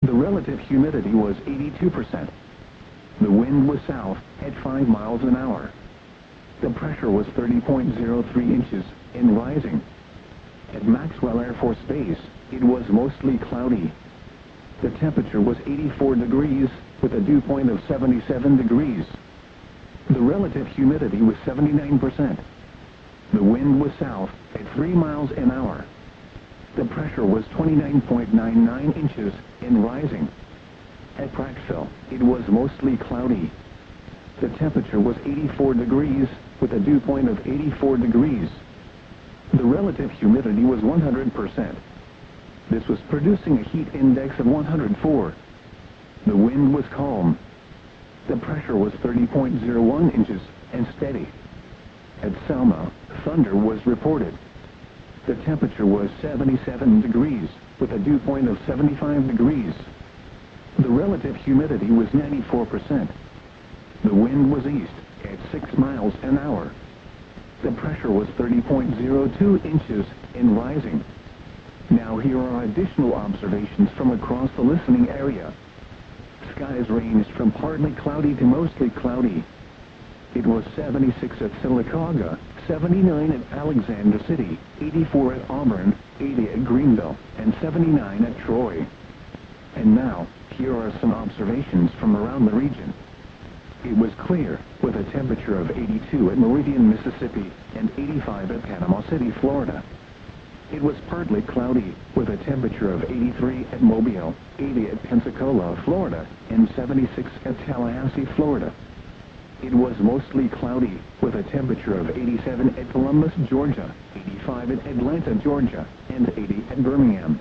The relative humidity was 82%. The wind was south at 5 miles an hour. The pressure was 30.03 inches and rising. At Maxwell Air Force Base, it was mostly cloudy. The temperature was 84 degrees with a dew point of 77 degrees. The relative humidity was 79%. The wind was south at 3 miles an hour. The pressure was 29.99 inches and rising. At Prattville, it was mostly cloudy. The temperature was 84 degrees with a dew point of 84 degrees. The relative humidity was 100%. This was producing a heat index of 104. The wind was calm. The pressure was 30.01 inches and steady. At Selma, thunder was reported. The temperature was 77 degrees with a dew point of 75 degrees. The relative humidity was 94%. The wind was east at 6 miles an hour. The pressure was 30.02 inches and rising. Now here are additional observations from across the listening area. Skies ranged from partly cloudy to mostly cloudy. It was 76 at Sylacauga, 79 at Alexander City, 84 at Auburn, 80 at Greenville, and 79 at Troy. And now, here are some observations from around the region. It was clear, with a temperature of 82 at Meridian, Mississippi, and 85 at Panama City, Florida. It was partly cloudy, with a temperature of 83 at Mobile, 80 at Pensacola, Florida, and 76 at Tallahassee, Florida. It was mostly cloudy, with a temperature of 87 at Columbus, Georgia, 85 at Atlanta, Georgia, and 80 at Birmingham.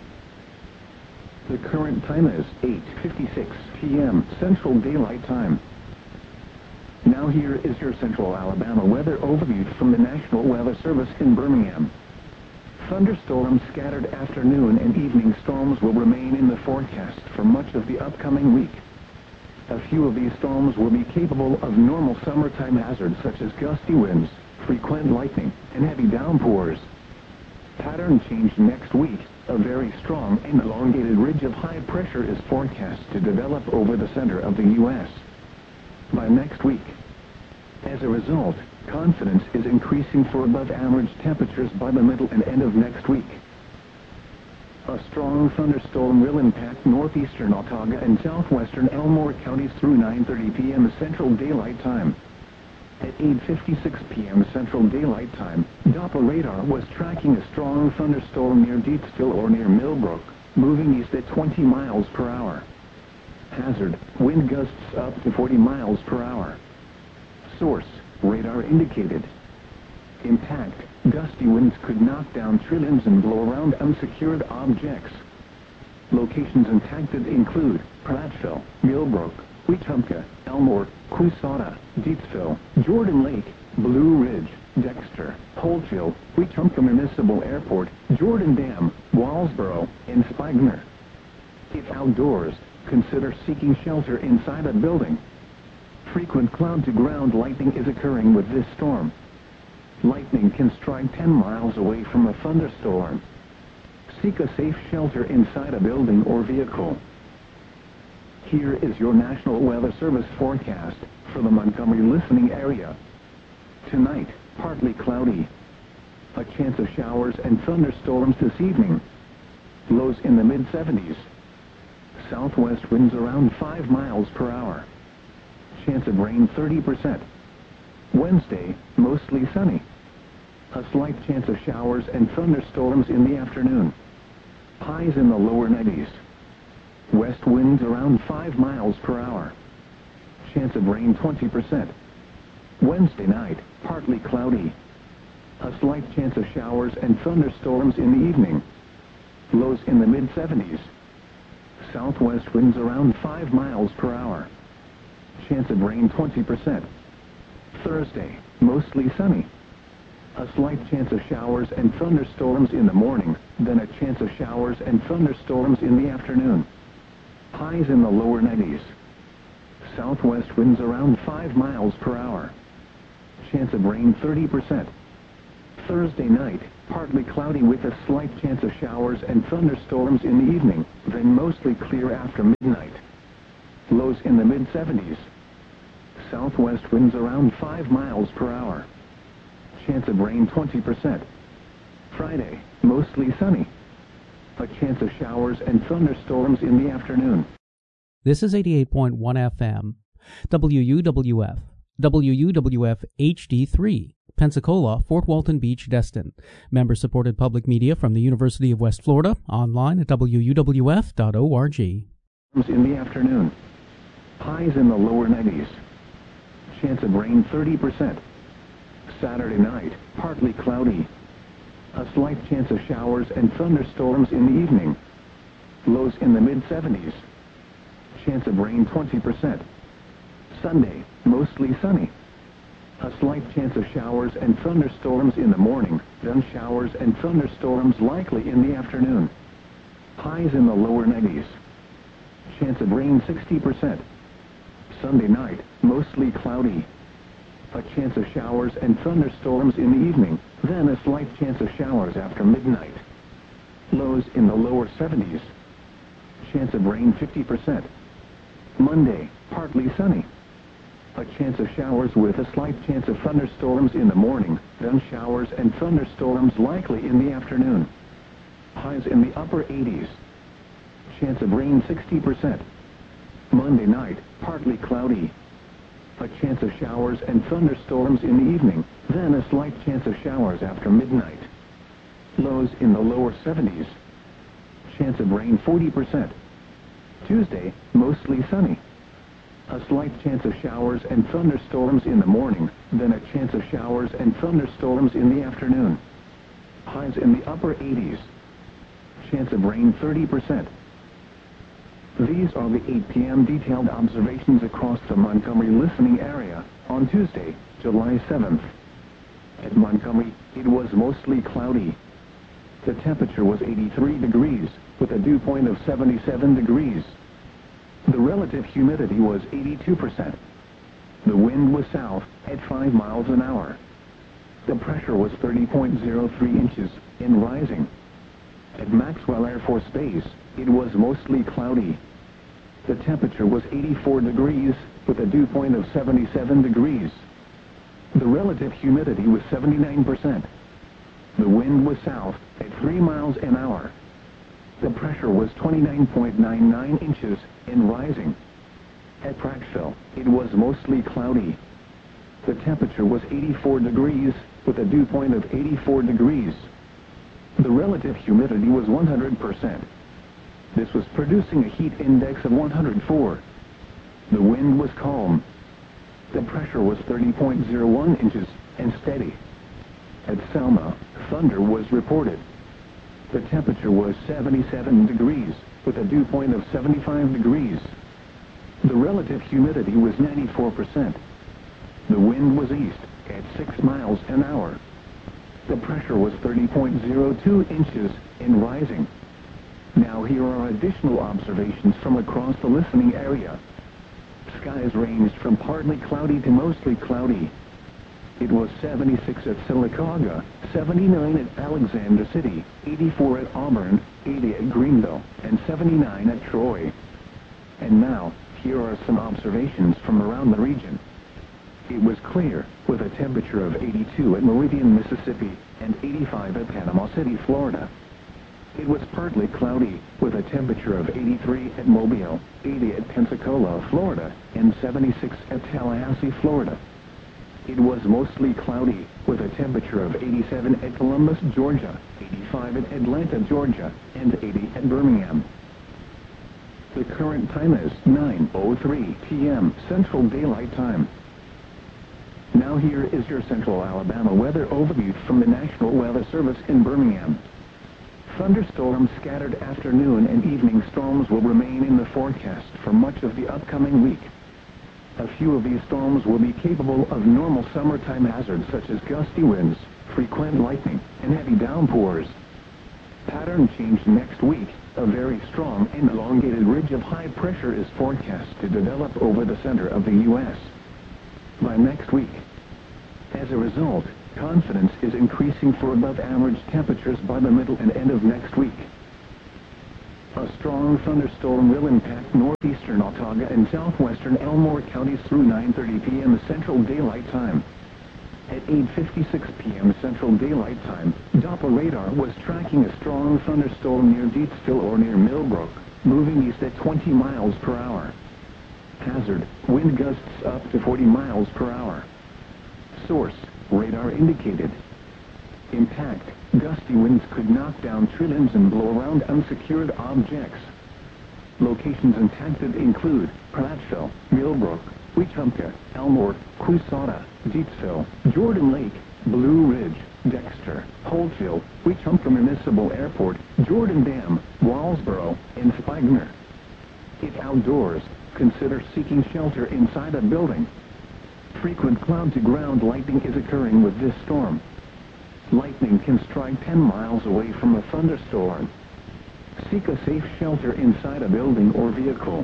The current time is 8:56 p.m. Central Daylight Time. Now here is your Central Alabama weather overview from the National Weather Service in Birmingham. Thunderstorms, scattered afternoon and evening storms will remain in the forecast for much of the upcoming week. A few of these storms will be capable of normal summertime hazards such as gusty winds, frequent lightning, and heavy downpours. Pattern change next week. A very strong and elongated ridge of high pressure is forecast to develop over the center of the U.S. by next week. As a result, confidence is increasing for above-average temperatures by the middle and end of next week. A strong thunderstorm will impact northeastern Autauga and southwestern Elmore counties through 9:30 p.m. Central Daylight Time. At 8:56 p.m. Central Daylight Time, Doppler radar was tracking a strong thunderstorm near Deepsville or near Millbrook, moving east at 20 miles per hour. Hazard, wind gusts up to 40 miles per hour. Source, radar indicated. Impact, gusty winds could knock down trillions and blow around unsecured objects. Locations impacted include Prattville, Millbrook, Wetumpka, Elmore, Coushatta, Deepsville, Jordan Lake, Blue Ridge, Dexter, Holtville, Wetumpka Municipal Airport, Jordan Dam, Wallsboro, and Spigner. If outdoors, consider seeking shelter inside a building. Frequent cloud-to-ground lightning is occurring with this storm. Lightning can strike 10 miles away from a thunderstorm. Seek a safe shelter inside a building or vehicle. Here is your National Weather Service forecast for the Montgomery listening area. Tonight, partly cloudy. A chance of showers and thunderstorms this evening. Lows in the mid-70s. Southwest winds around 5 miles per hour. Chance of rain 30%. Wednesday, mostly sunny. A slight chance of showers and thunderstorms in the afternoon. Highs in the lower 90s. West winds around 5 miles per hour. Chance of rain 20%. Wednesday night, partly cloudy. A slight chance of showers and thunderstorms in the evening. Lows in the mid-70s. Southwest winds around 5 miles per hour. Chance of rain 20%. Thursday, mostly sunny. A slight chance of showers and thunderstorms in the morning, then a chance of showers and thunderstorms in the afternoon. Highs in the lower 90s. Southwest winds around 5 miles per hour. Chance of rain 30%. Thursday night, partly cloudy with a slight chance of showers and thunderstorms in the evening, then mostly clear after midnight. Lows in the mid-70s. Southwest winds around 5 miles per hour. Chance of rain 20%. Friday, mostly sunny. A chance of showers and thunderstorms in the afternoon. This is 88.1 FM, WUWF, WUWF HD3, Pensacola, Fort Walton Beach, Destin. Member-supported public media from the University of West Florida, online at wuwf.org. In the afternoon. Highs in the lower 90s. Chance of rain 30%. Saturday night, partly cloudy. A slight chance of showers and thunderstorms in the evening. Lows in the mid-70s. Chance of rain 20%. Sunday, mostly sunny. A slight chance of showers and thunderstorms in the morning, then showers and thunderstorms likely in the afternoon. Highs in the lower 90s. Chance of rain 60%. Sunday night, mostly cloudy. A chance of showers and thunderstorms in the evening, then a slight chance of showers after midnight. Lows in the lower 70s. Chance of rain 50%. Monday, partly sunny. A chance of showers with a slight chance of thunderstorms in the morning, then showers and thunderstorms likely in the afternoon. Highs in the upper 80s. Chance of rain 60%. Monday night, partly cloudy. A chance of showers and thunderstorms in the evening, then a slight chance of showers after midnight. Lows in the lower 70s. Chance of rain 40%. Tuesday, mostly sunny. A slight chance of showers and thunderstorms in the morning, then a chance of showers and thunderstorms in the afternoon. Highs in the upper 80s. Chance of rain 30%. These are the 8 p.m. detailed observations across the Montgomery listening area on Tuesday, July 7th. At Montgomery, it was mostly cloudy. The temperature was 83 degrees, with a dew point of 77 degrees. The relative humidity was 82%. The wind was south at 5 miles an hour. The pressure was 30.03 inches and rising. At Maxwell Air Force Base, it was mostly cloudy. The temperature was 84 degrees, with a dew point of 77 degrees. The relative humidity was 79%. The wind was south at 3 miles an hour. The pressure was 29.99 inches and rising. At Prattville, it was mostly cloudy. The temperature was 84 degrees, with a dew point of 84 degrees. The relative humidity was 100%. This was producing a heat index of 104. The wind was calm. The pressure was 30.01 inches and steady. At Selma, thunder was reported. The temperature was 77 degrees, with a dew point of 75 degrees. The relative humidity was 94%. The wind was east at 6 miles an hour. The pressure was 30.02 inches and rising. Now here are additional observations from across the listening area. Skies ranged from partly cloudy to mostly cloudy. It was 76 at Sylacauga, 79 at Alexander City, 84 at Auburn, 80 at Greenville, and 79 at Troy. And now, here are some observations from around the region. It was clear, with a temperature of 82 at Meridian, Mississippi, and 85 at Panama City, Florida. It was partly cloudy, with a temperature of 83 at Mobile, 80 at Pensacola, Florida, and 76 at Tallahassee, Florida. It was mostly cloudy, with a temperature of 87 at Columbus, Georgia, 85 at Atlanta, Georgia, and 80 at Birmingham. The current time is 9:03 p.m. Central Daylight Time. Now here is your Central Alabama weather overview from the National Weather Service in Birmingham. Thunderstorms, scattered afternoon and evening storms will remain in the forecast for much of the upcoming week. A few of these storms will be capable of normal summertime hazards such as gusty winds, frequent lightning, and heavy downpours. Pattern change next week. A very strong and elongated ridge of high pressure is forecast to develop over the center of the U.S. by next week. As a result, Confidence is increasing for above-average temperatures by the middle and end of next week. A strong thunderstorm will impact northeastern Autauga and southwestern Elmore counties through 9:30 p.m. Central Daylight Time. At 8:56 p.m. Central Daylight Time, Doppler radar was tracking a strong thunderstorm near Deepsville or near Millbrook, moving east at 20 miles per hour. Hazard, wind gusts up to 40 miles per hour. Source, radar indicated. Impact, gusty winds could knock down tree limbs and blow around unsecured objects. Locations impacted include Prattville, Millbrook, Wetumpka, Elmore, Coushatta, Deepsville, Jordan Lake, Blue Ridge, Dexter, Holtville, Wetumpka Municipal Airport, Jordan Dam, Wallsboro, and Spigner. If outdoors, consider seeking shelter inside a building. Frequent cloud-to-ground lightning is occurring with this storm. Lightning can strike 10 miles away from a thunderstorm. Seek a safe shelter inside a building or vehicle.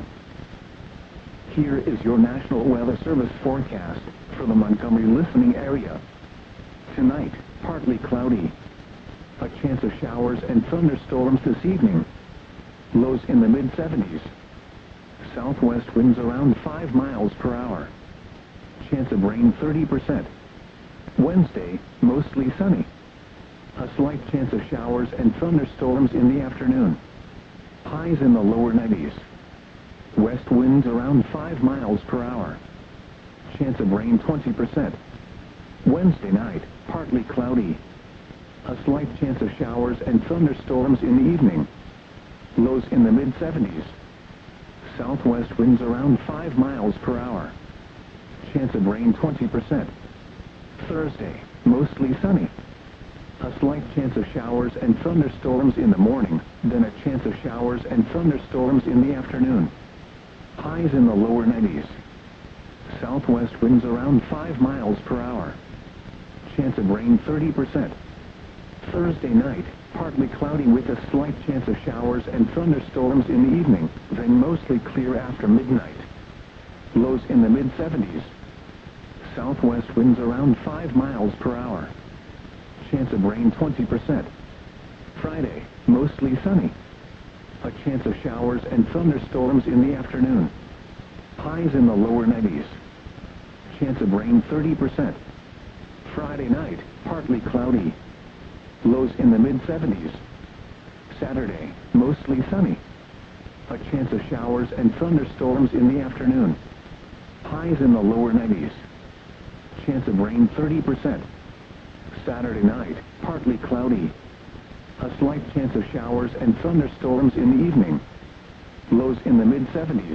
Here is your National Weather Service forecast for the Montgomery listening area. Tonight, partly cloudy. A chance of showers and thunderstorms this evening. Lows in the mid-70s. Southwest winds around 5 miles per hour. Chance of rain 30%. Wednesday, mostly sunny. A slight chance of showers and thunderstorms in the afternoon. Highs in the lower 90s. West winds around 5 miles per hour. Chance of rain 20%. Wednesday night, partly cloudy. A slight chance of showers and thunderstorms in the evening. Lows in the mid-70s. Southwest winds around 5 miles per hour. Chance of rain 20%. Thursday, mostly sunny. A slight chance of showers and thunderstorms in the morning, then a chance of showers and thunderstorms in the afternoon. Highs in the lower 90s. Southwest winds around 5 miles per hour. Chance of rain 30%. Thursday night, partly cloudy with a slight chance of showers and thunderstorms in the evening, then mostly clear after midnight. Lows in the mid-70s. Southwest winds around 5 miles per hour. Chance of rain 20%. Friday, mostly sunny. A chance of showers and thunderstorms in the afternoon. Highs in the lower 90s. Chance of rain 30%. Friday night, partly cloudy. Lows in the mid-70s. Saturday, mostly sunny. A chance of showers and thunderstorms in the afternoon. Highs in the lower 90s. Chance of rain 30%. Saturday night, partly cloudy. A slight chance of showers and thunderstorms in the evening. Lows in the mid-70s.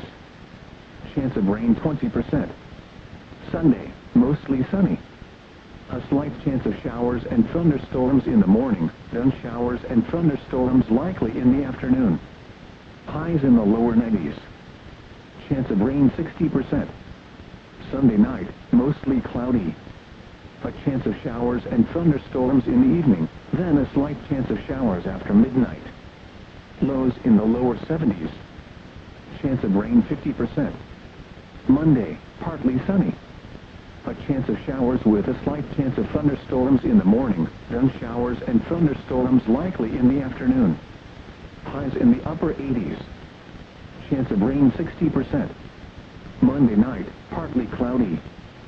Chance of rain 20%. Sunday, mostly sunny. A slight chance of showers and thunderstorms in the morning, then showers and thunderstorms likely in the afternoon. Highs in the lower 90s. Chance of rain 60%. Sunday night, mostly cloudy. A chance of showers and thunderstorms in the evening, then a slight chance of showers after midnight. Lows in the lower 70s. Chance of rain 50%. Monday, partly sunny. A chance of showers with a slight chance of thunderstorms in the morning, then showers and thunderstorms likely in the afternoon. Highs in the upper 80s. Chance of rain 60%. Monday night, partly cloudy.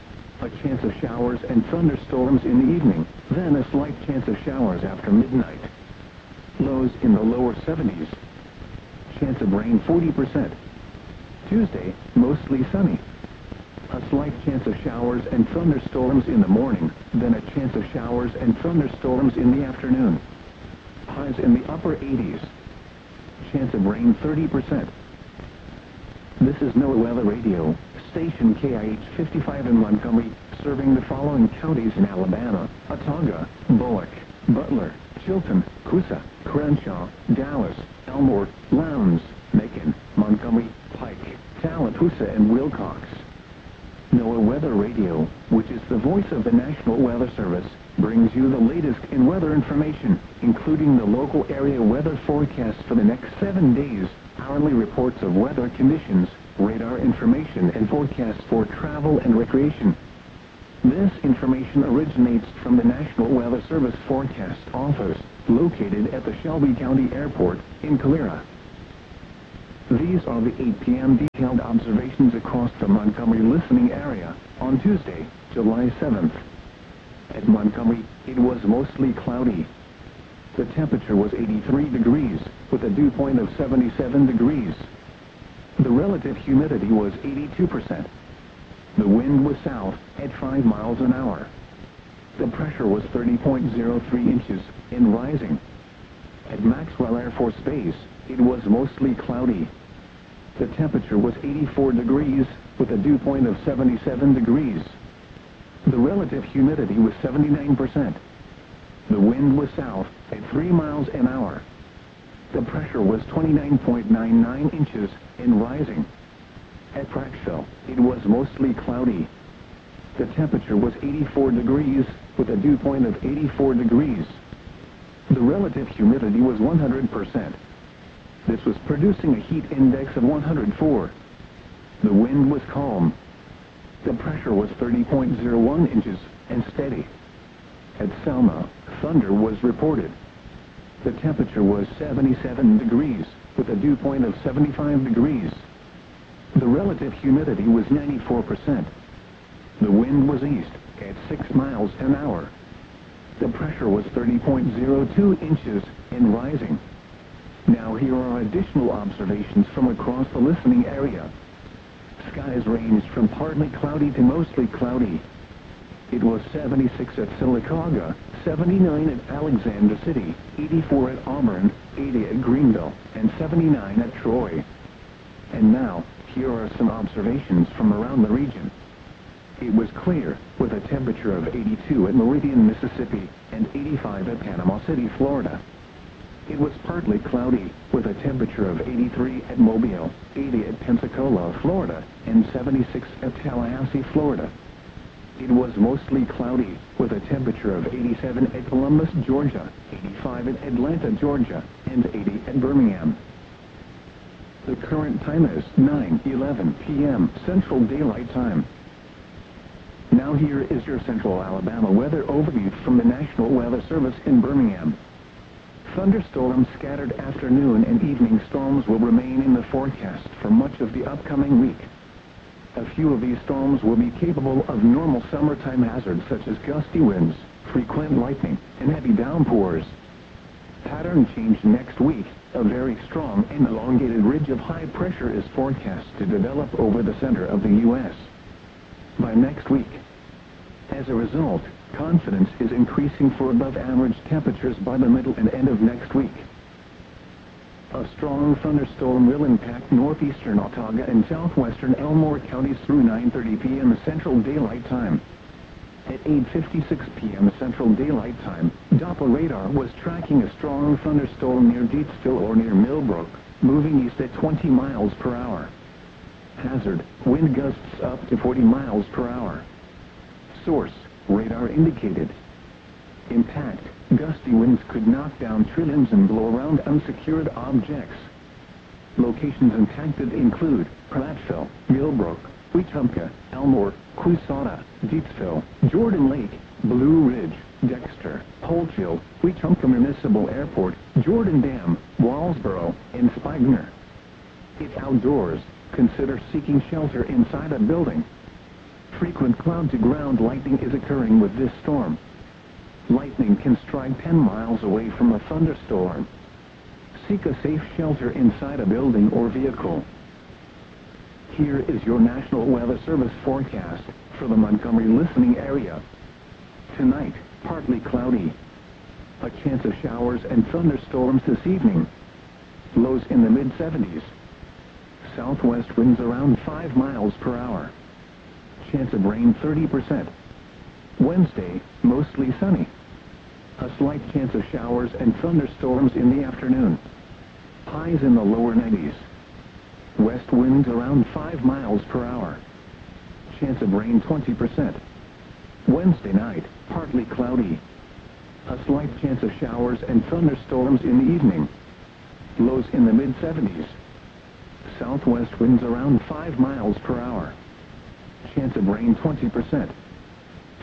A chance of showers and thunderstorms in the evening, then a slight chance of showers after midnight. Lows in the lower 70s. Chance of rain 40%. Tuesday, mostly sunny. A slight chance of showers and thunderstorms in the morning, then a chance of showers and thunderstorms in the afternoon. Highs in the upper 80s. Chance of rain 30%. This is NOAA Weather Radio, station KIH 55 in Montgomery, serving the following counties in Alabama: Autauga, Bullock, Butler, Chilton, Coosa, Crenshaw, Dallas, Elmore, Lowndes, Macon, Montgomery, Pike, Tallapoosa, and Wilcox. NOAA Weather Radio, which is the voice of the National Weather Service, brings you the latest in weather information, including the local area weather forecast for the next 7 days, hourly reports of weather conditions, radar information, and forecasts for travel and recreation. This information originates from the National Weather Service Forecast Office, located at the Shelby County Airport in Calera. These are the 8 p.m. detailed observations across the Montgomery listening area on Tuesday, July 7th. At Montgomery, it was mostly cloudy. The temperature was 83 degrees, with a dew point of 77 degrees. The relative humidity was 82%. The wind was south at 5 miles an hour. The pressure was 30.03 inches and rising. At Maxwell Air Force Base, it was mostly cloudy. The temperature was 84 degrees, with a dew point of 77 degrees. The relative humidity was 79%. The wind was south at 3 miles an hour. The pressure was 29.99 inches and rising. At Prattville, it was mostly cloudy. The temperature was 84 degrees, with a dew point of 84 degrees. The relative humidity was 100%. This was producing a heat index of 104. The wind was calm. The pressure was 30.01 inches and steady. At Selma, thunder was reported. The temperature was 77 degrees, with a dew point of 75 degrees. The relative humidity was 94%. The wind was east at 6 miles an hour. The pressure was 30.02 inches and rising. Now here are additional observations from across the listening area. Skies ranged from partly cloudy to mostly cloudy. It was 76 at Sylacauga, 79 at Alexander City, 84 at Auburn, 80 at Greenville, and 79 at Troy. And now, here are some observations from around the region. It was clear, with a temperature of 82 at Meridian, Mississippi, and 85 at Panama City, Florida. It was partly cloudy, with a temperature of 83 at Mobile, 80 at Pensacola, Florida, and 76 at Tallahassee, Florida. It was mostly cloudy, with a temperature of 87 at Columbus, Georgia, 85 at Atlanta, Georgia, and 80 at Birmingham. The current time is 9:11 p.m. Central Daylight Time. Now here is your Central Alabama weather overview from the National Weather Service in Birmingham. Thunderstorms, scattered afternoon and evening storms will remain in the forecast for much of the upcoming week. A few of these storms will be capable of normal summertime hazards such as gusty winds, frequent lightning, and heavy downpours. Pattern change next week. A very strong and elongated ridge of high pressure is forecast to develop over the center of the U.S. by next week. As a result, confidence is increasing for above-average temperatures by the middle and end of next week. A strong thunderstorm will impact northeastern Autauga and southwestern Elmore counties through 9:30 p.m. Central Daylight Time. At 8:56 p.m. Central Daylight Time, Doppler radar was tracking a strong thunderstorm near Deatsville or near Millbrook, moving east at 20 miles per hour. Hazard, wind gusts up to 40 miles per hour. Source, radar indicated. Impact, gusty winds could knock down tree limbs and blow around unsecured objects. Locations impacted include Prattville, Millbrook, Wetumpka, Elmore, Coushatta, Deatsville, Jordan Lake, Blue Ridge, Dexter, Holtville, Wetumpka Municipal Airport, Jordan Dam, Wallsboro, and Spigner. If outdoors, consider seeking shelter inside a building. Frequent cloud-to-ground lightning is occurring with this storm. Lightning can strike 10 miles away from a thunderstorm. Seek a safe shelter inside a building or vehicle. Here is your National Weather Service forecast for the Montgomery listening area. Tonight, partly cloudy. A chance of showers and thunderstorms this evening. Lows in the mid-70s. Southwest winds around 5 miles per hour. Chance of rain 30%. Wednesday, mostly sunny. A slight chance of showers and thunderstorms in the afternoon. Highs in the lower 90s. West winds around 5 miles per hour. Chance of rain 20%. Wednesday night, partly cloudy. A slight chance of showers and thunderstorms in the evening. Lows in the mid-70s. Southwest winds around 5 miles per hour. Chance of rain 20%.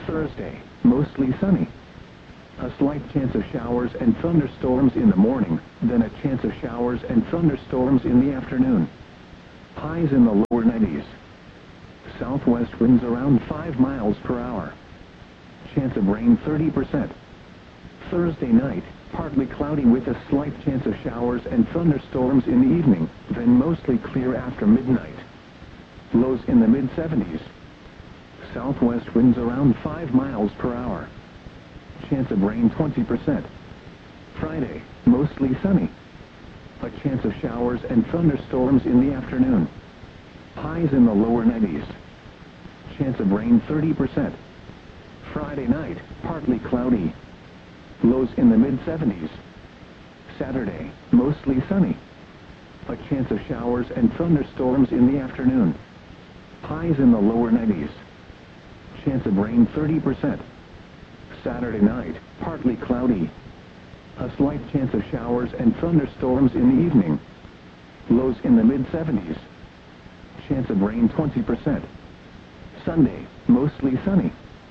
Thursday, mostly sunny. A slight chance of showers and thunderstorms in the morning, then a chance of showers and thunderstorms in the afternoon. Highs in the lower 90s. Southwest winds around 5 miles per hour. Chance of rain 30%. Thursday night, partly cloudy with a slight chance of showers and thunderstorms in the evening, then mostly clear after midnight. Lows in the mid-70s. Southwest winds around 5 miles per hour. Chance of rain 20%. Friday, mostly sunny. A chance of showers and thunderstorms in the afternoon. Highs in the lower 90s. Chance of rain 30%. Friday night, partly cloudy. Lows in the mid-70s. Saturday, mostly sunny. A chance of showers and thunderstorms in the afternoon. Highs in the lower 90s. Chance of rain 30%. Saturday night, partly cloudy. A slight chance of showers and thunderstorms in the evening. Lows in the mid-70s. Chance of rain 20%. Sunday, mostly sunny.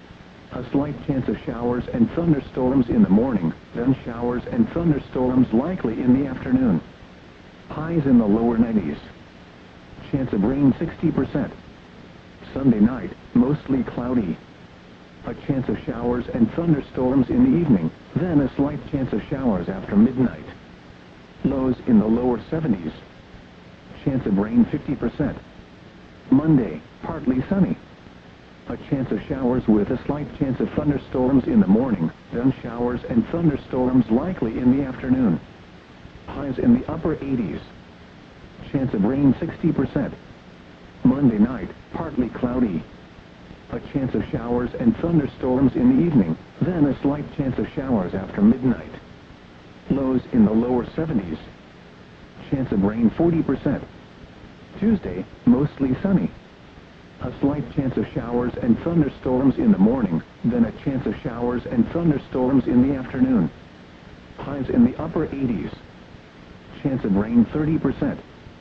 A slight chance of showers and thunderstorms in the morning, then showers and thunderstorms likely in the afternoon. Highs in the lower 90s. Chance of rain 60%. Sunday night, mostly cloudy. A chance of showers and thunderstorms in the evening, then a slight chance of showers after midnight. Lows in the lower 70s. Chance of rain 50%. Monday, partly sunny. A chance of showers with a slight chance of thunderstorms in the morning, then showers and thunderstorms likely in the afternoon. Highs in the upper 80s. Chance of rain 60%. Monday night, partly cloudy. A chance of showers and thunderstorms in the evening, then a slight chance of showers after midnight. Lows in the lower 70s. Chance of rain 40%. Tuesday, mostly sunny. A slight chance of showers and thunderstorms in the morning, then a chance of showers and thunderstorms in the afternoon. Highs in the upper 80s. Chance of rain 30%.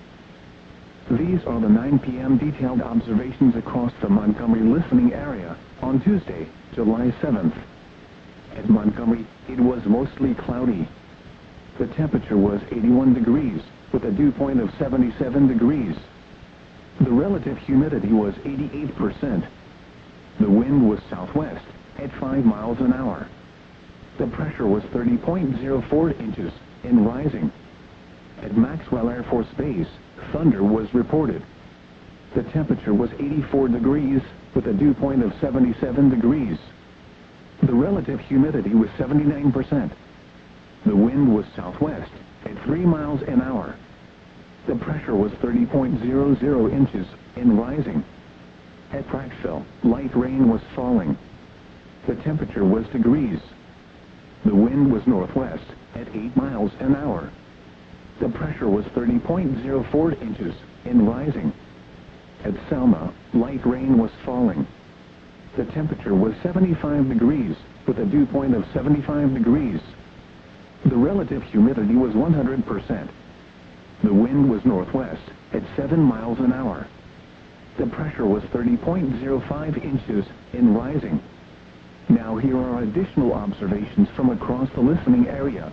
These are the 9 p.m. detailed observations across the Montgomery listening area on Tuesday, July 7th. At Montgomery, it was mostly cloudy. The temperature was 81 degrees, with a dew point of 77 degrees. The relative humidity was 88%. The wind was southwest at 5 miles an hour. The pressure was 30.04 inches and rising. At Maxwell Air Force Base, thunder was reported. The temperature was 84 degrees with a dew point of 77 degrees. The relative humidity was 79%. The wind was southwest at 3 miles an hour. The pressure was 30.00 inches and rising. At Prattville, light rain was falling. The temperature was degrees. The wind was northwest at 8 miles an hour. The pressure was 30.04 inches and rising. At Selma, light rain was falling. The temperature was 75 degrees with a dew point of 75 degrees. The relative humidity was 100%. The wind was northwest at 7 miles an hour. The pressure was 30.05 inches and rising. Now here are additional observations from across the listening area.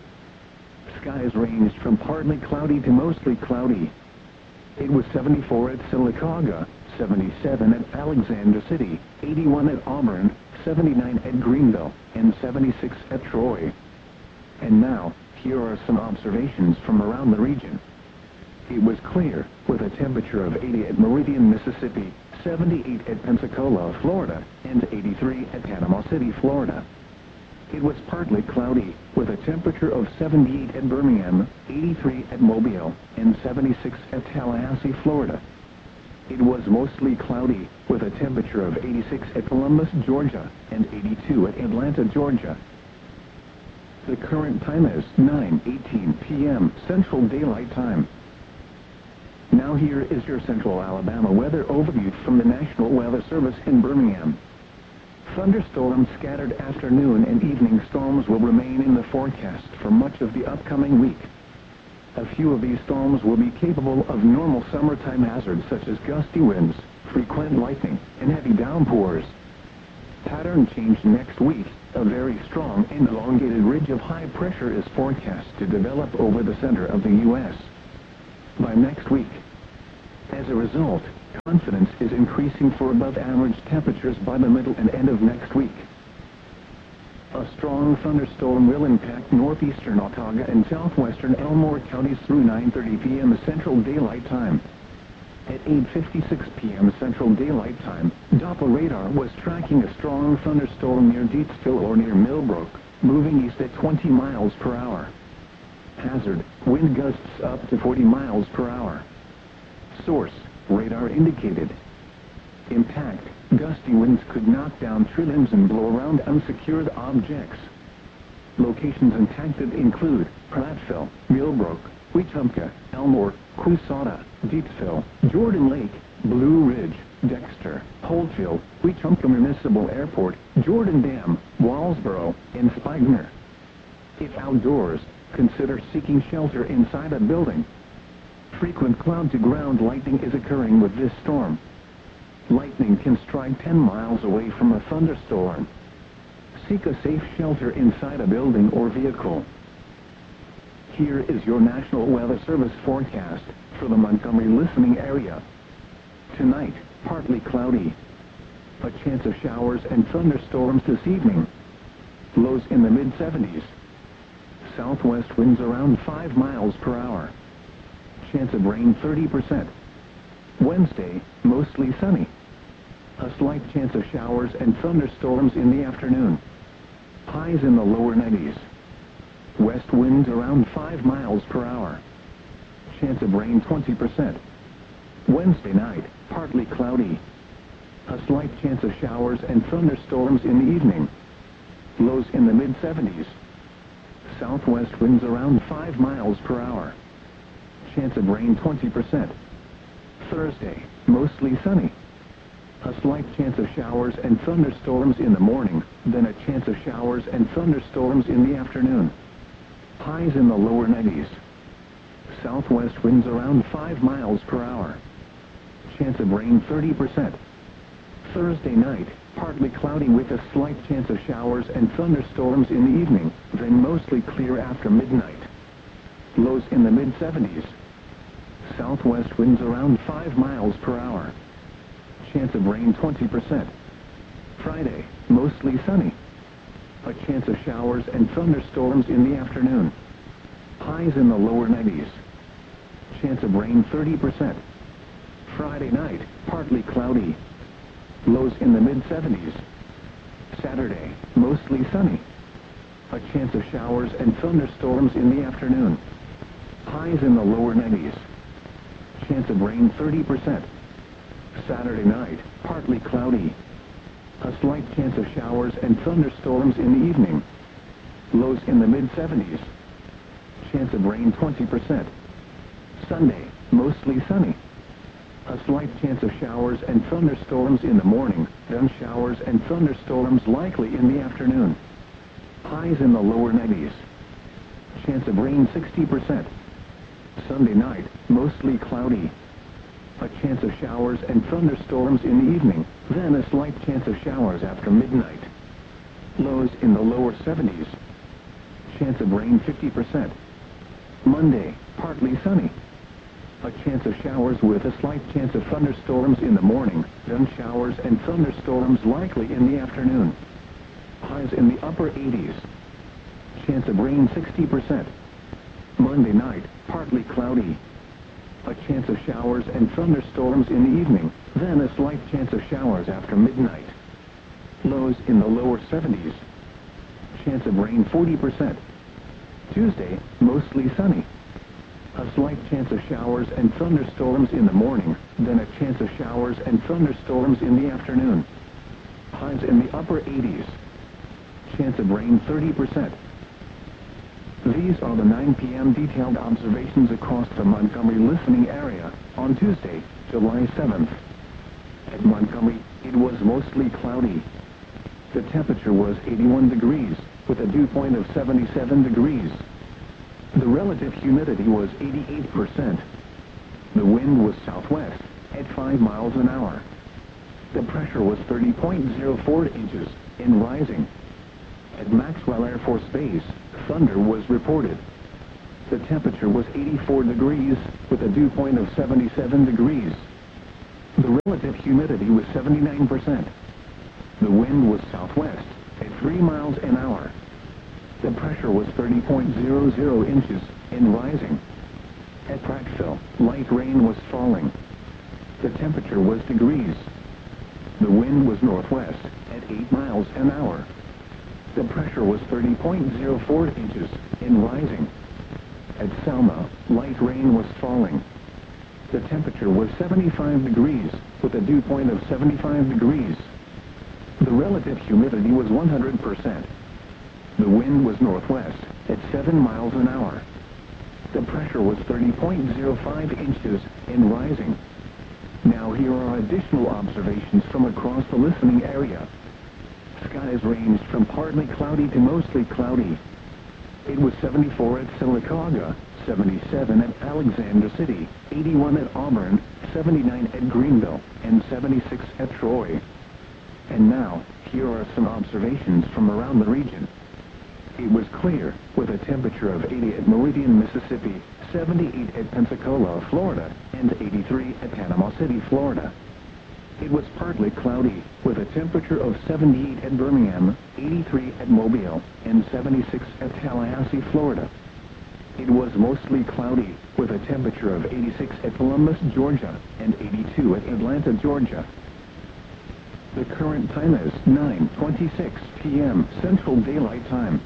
Skies ranged from partly cloudy to mostly cloudy. It was 74 at Sylacauga, 77 at Alexander City, 81 at Auburn, 79 at Greenville, and 76 at Troy. And now, here are some observations from around the region. It was clear, with a temperature of 80 at Meridian, Mississippi, 78 at Pensacola, Florida, and 83 at Panama City, Florida. It was partly cloudy, with a temperature of 78 at Birmingham, 83 at Mobile, and 76 at Tallahassee, Florida. It was mostly cloudy, with a temperature of 86 at Columbus, Georgia, and 82 at Atlanta, Georgia. The current time is 9:18 p.m. Central Daylight Time. Now here is your Central Alabama weather overview from the National Weather Service in Birmingham. Thunderstorms, scattered afternoon and evening storms will remain in the forecast for much of the upcoming week. A few of these storms will be capable of normal summertime hazards such as gusty winds, frequent lightning, and heavy downpours. Pattern change next week. A very strong and elongated ridge of high pressure is forecast to develop over the center of the U.S. by next week. As a result, confidence is increasing for above-average temperatures by the middle and end of next week. A strong thunderstorm will impact northeastern Autauga and southwestern Elmore counties through 9:30 p.m. Central Daylight Time. At 8:56 p.m. Central Daylight Time, Doppler radar was tracking a strong thunderstorm near Deatsville or near Millbrook, moving east at 20 miles per hour. Hazard, wind gusts up to 40 miles per hour. Source, radar indicated. Impact, gusty winds could knock down tree limbs and blow around unsecured objects. Locations impacted include Prattville, Millbrook, Wetumpka, Elmore, Coushatta, Deatsville, Jordan Lake, Blue Ridge, Dexter, Holdfield, Wetumpka Municipal Airport, Jordan Dam, Wallsboro, and Spigner. If outdoors, consider seeking shelter inside a building. Frequent cloud-to-ground lightning is occurring with this storm. Lightning can strike 10 miles away from a thunderstorm. Seek a safe shelter inside a building or vehicle. Here is your National Weather Service forecast for the Montgomery listening area. Tonight, partly cloudy. A chance of showers and thunderstorms this evening. Lows in the mid-70s. Southwest winds around 5 miles per hour. Chance of rain 30%. Wednesday, mostly sunny. A slight chance of showers and thunderstorms in the afternoon. Highs in the lower 90s. West winds around 5 miles per hour. Chance of rain 20%. Wednesday night, partly cloudy. A slight chance of showers and thunderstorms in the evening. Lows in the mid-70s. Southwest winds around 5 miles per hour. Chance of rain 20%. Thursday, mostly sunny. A slight chance of showers and thunderstorms in the morning, then a chance of showers and thunderstorms in the afternoon. Highs in the lower 90s. Southwest winds around 5 miles per hour. Chance of rain 30%. Thursday night, partly cloudy with a slight chance of showers and thunderstorms in the evening, then mostly clear after midnight. Lows in the mid-70s. Southwest winds around 5 miles per hour. Chance of rain 20%. Friday, mostly sunny. A chance of showers and thunderstorms in the afternoon. Highs in the lower 90s. Chance of rain 30%. Friday night, partly cloudy. Lows in the mid-70s. Saturday, mostly sunny. A chance of showers and thunderstorms in the afternoon. Highs in the lower 90s. Chance of rain 30%. Saturday night, partly cloudy. A slight chance of showers and thunderstorms in the evening. Lows in the mid-70s. Chance of rain 20%. Sunday, mostly sunny. A slight chance of showers and thunderstorms in the morning, then showers and thunderstorms likely in the afternoon. Highs in the lower 90s. Chance of rain 60%. Sunday night, mostly cloudy. A chance of showers and thunderstorms in the evening, then a slight chance of showers after midnight. Lows in the lower 70s. Chance of rain 50%. Monday, partly sunny. A chance of showers with a slight chance of thunderstorms in the morning, then showers and thunderstorms likely in the afternoon. Highs in the upper 80s. Chance of rain 60%. Monday night, partly cloudy. A chance of showers and thunderstorms in the evening, then a slight chance of showers after midnight. Lows in the lower 70s. Chance of rain 40%. Tuesday, mostly sunny. A slight chance of showers and thunderstorms in the morning, then a chance of showers and thunderstorms in the afternoon. Highs in the upper 80s. Chance of rain 30%. These are the 9 p.m. detailed observations across the Montgomery listening area on Tuesday, July 7th. At Montgomery, it was mostly cloudy. The temperature was 81 degrees, with a dew point of 77 degrees. The relative humidity was 88%. The wind was southwest at 5 miles an hour. The pressure was 30.04 inches and rising. At Maxwell Air Force Base, thunder was reported. The temperature was 84 degrees with a dew point of 77 degrees. The relative humidity was 79%. The wind was southwest at 3 miles an hour. The pressure was 30.00 inches and rising. At Prattville, light rain was falling. The temperature was degrees. The wind was northwest at 8 miles an hour. The pressure was 30.04 inches and rising. At Selma, light rain was falling. The temperature was 75 degrees with a dew point of 75 degrees. The relative humidity was 100%. The wind was northwest at 7 miles an hour. The pressure was 30.05 inches and rising. Now here are additional observations from across the listening area. Skies ranged from partly cloudy to mostly cloudy. It was 74 at Sylacauga, 77 at Alexander City, 81 at Auburn, 79 at Greenville, and 76 at Troy. And now, here are some observations from around the region. It was clear, with a temperature of 80 at Meridian, Mississippi, 78 at Pensacola, Florida, and 83 at Panama City, Florida. It was partly cloudy, with a temperature of 78 at Birmingham, 83 at Mobile, and 76 at Tallahassee, Florida. It was mostly cloudy, with a temperature of 86 at Columbus, Georgia, and 82 at Atlanta, Georgia. The current time is 9:26 p.m. Central Daylight Time.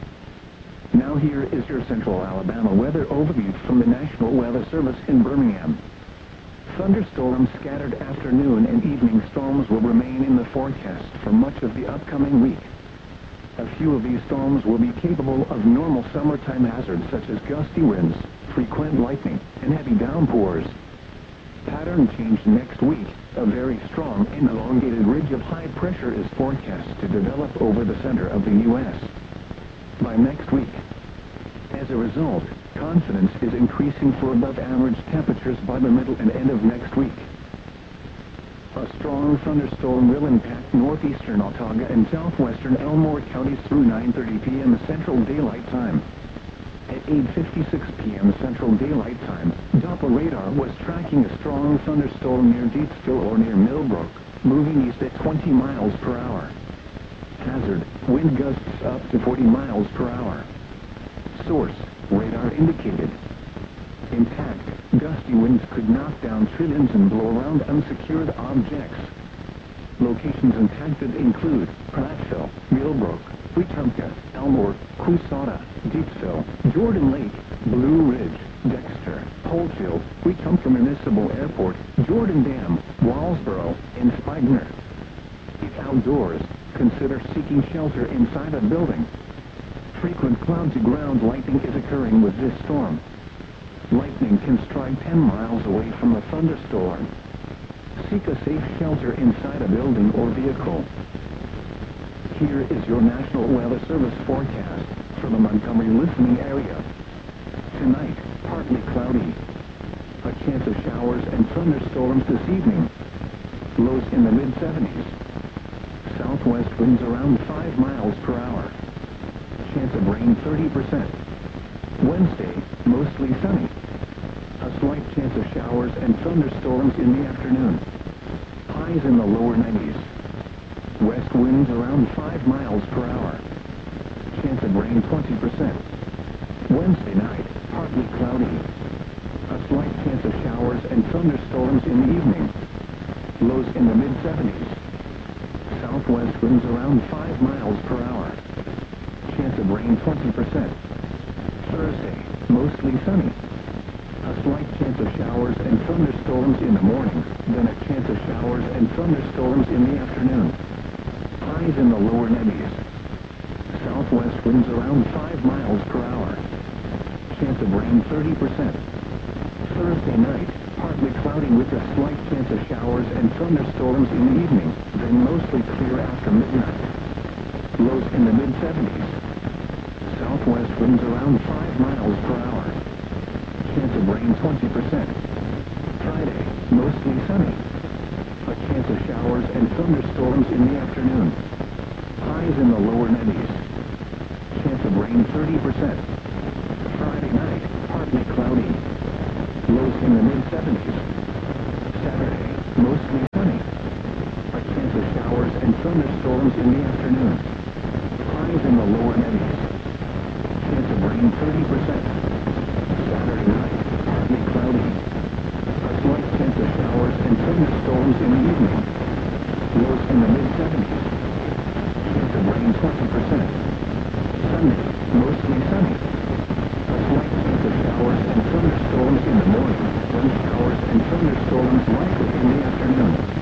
Now here is your Central Alabama weather overview from the National Weather Service in Birmingham. Thunderstorms, scattered afternoon and evening storms will remain in the forecast for much of the upcoming week. A few of these storms will be capable of normal summertime hazards such as gusty winds, frequent lightning, and heavy downpours. Pattern change next week. A very strong and elongated ridge of high pressure is forecast to develop over the center of the U.S. by next week. As a result, confidence is increasing for above-average temperatures by the middle and end of next week. A strong thunderstorm will impact northeastern Autauga and southwestern Elmore counties through 9:30 p.m. Central Daylight Time. At 8:56 p.m. Central Daylight Time, Doppler radar was tracking a strong thunderstorm near Deepsville or near Millbrook, moving east at 20 miles per hour. Hazard, wind gusts up to 40 miles per hour. Source, radar indicated. Impact, gusty winds could knock down trillions and blow around unsecured objects. Locations impacted include Prattville, Millbrook, Wetumpka, Elmore, Coushatta, Deepsville, Jordan Lake, Blue Ridge, Dexter, Holtfield, Wetumpka Municipal Airport, Jordan Dam, Wallsboro, and Spigner. If outdoors, consider seeking shelter inside a building. Frequent cloud-to-ground lightning is occurring with this storm. Lightning can strike 10 miles away from a thunderstorm. Seek a safe shelter inside a building or vehicle. Here is your National Weather Service forecast for the Montgomery listening area. Tonight, partly cloudy. A chance of showers and thunderstorms this evening. Lows in the mid-70s. Southwest winds around 5 miles per hour. Chance of rain 30%. Wednesday, mostly sunny. A slight chance of showers and thunderstorms in the afternoon. Highs in the lower 90s. West winds around 5 miles per hour. Chance of rain 20%. Wednesday night, partly cloudy. A slight chance of showers and thunderstorms in the evening. Lows in the mid-70s. Southwest winds around 5 miles per hour. Chance of rain 20%. Thursday, mostly sunny. A slight chance of showers and thunderstorms in the morning, then a chance of showers and thunderstorms in the afternoon. Highs in the lower 90s. Southwest winds around 5 miles per hour. Chance of rain 30%. Thursday night, partly cloudy with a slight chance of showers and thunderstorms in the evening, then mostly clear after midnight. Lows in the mid-70s. Southwest winds around 5 miles per hour. Chance of rain 20%. Friday, mostly sunny. A chance of showers and thunderstorms in the afternoon. Highs in the lower 90s. Chance of rain 30%. Friday night, partly cloudy. Lows in the mid-70s. Saturday, mostly sunny. A chance of showers and thunderstorms in the afternoon. Highs in the lower 90s. Chance of rain 30%. Saturday night, partly cloudy. A slight chance of showers and thunderstorms in the evening. Lows in the mid-70s. Chance of rain 20%. Sunday, mostly sunny. A slight chance of showers and thunderstorms in the morning, then showers and thunderstorms likely in the afternoon.